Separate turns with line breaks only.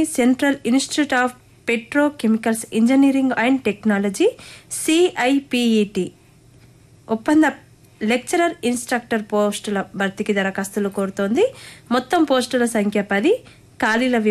Central institute of petrochemicals engineering and technology CIPET ఒప్పంద lecturer instructor పోస్టుల భర్తీకి దరఖాస్తులు కోరుతోంది. మొత్తం పోస్టుల సంఖ్య 10. ఖాళీల